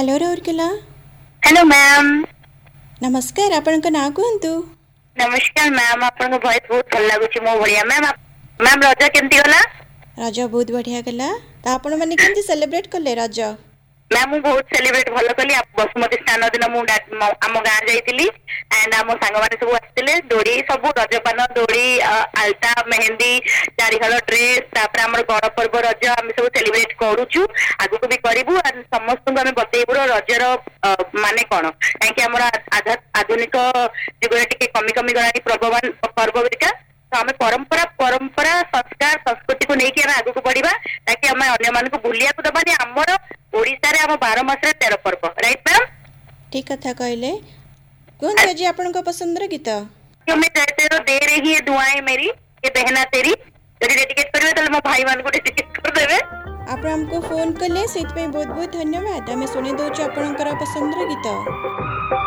Hello Rourkela. Hello ma'am. नमस्कार, आपन ना कहतु। नमस्कार मैम, आपन वॉइस बहुत भल लगुच मो भलिया मैम। मैम रज केमती गला? रज बहुत बढ़िया गला। तो आपण माने केमती सेलिब्रेट करले रज? मैम मु बहुत सेलिब्रेट भल कली। बसुमती स्नान दिन मु आम गाँ जाइली एंड आम सांग मैंने सब आसते दोड़ी सब रजपान दोड़ी आलता मेहंदी चारिहल ड्रेस आम बड़ पर्व रज आम सब सेलिब्रेट करुचु आगु भी करूँ समस्त आम बतेबू रजर माने कौन कहीं आधुनिक जुगे टे कमी कमी गला पर्व गुड़िका तो आम परंपरा परंपरा संस्कार संस्कृति को लेकिन आगे बढ़ा ताकि आम अन्य बुलिया दबानी आमर ओडिशा रे आम 12 मास रे 13 पर्व। Right ma'am? ठीक कथा कहले। कोन जी आपन को पसंद रे गीत? जो मैं चाहते तो दे रही है दुआएं मेरी ये बहना तेरी यदि डेडिकेट करबे त मो भाई मान को डेडिकेट कर देबे। आप हमको फोन कले सेत पे बहुत बहुत धन्यवाद। हमें सुने दो आपन पसंद रे गीत।